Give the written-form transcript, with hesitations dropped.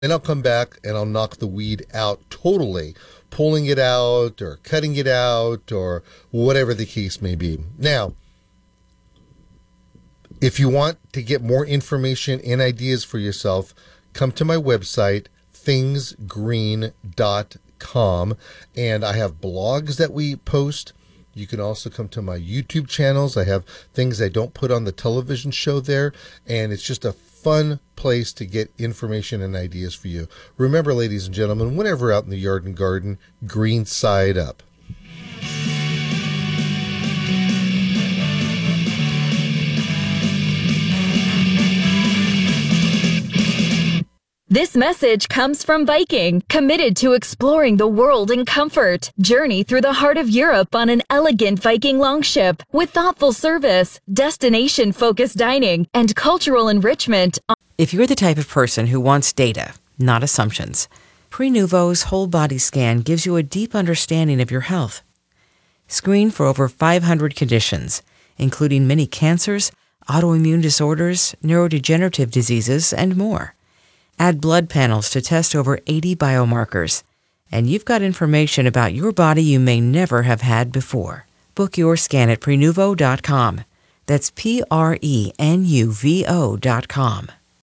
Then I'll come back and I'll knock the weed out totally, pulling it out or cutting it out or whatever the case may be. Now, if you want to get more information and ideas for yourself, come to my website, thingsgreen.com, and I have blogs that we post. You can also come to my YouTube channels. I have things I don't put on the television show there, and it's just a fun place to get information and ideas for you. Remember, ladies and gentlemen, whenever out in the yard and garden, green side up. This message comes from Viking, committed to exploring the world in comfort. Journey through the heart of Europe on an elegant Viking longship with thoughtful service, destination-focused dining, and cultural enrichment. If you're the type of person who wants data, not assumptions, Prenuvo's whole body scan gives you a deep understanding of your health. Screen for over 500 conditions, including many cancers, autoimmune disorders, neurodegenerative diseases, and more. Add blood panels to test over 80 biomarkers, and you've got information about your body you may never have had before. Book your scan at Prenuvo.com. That's Prenuvo.com.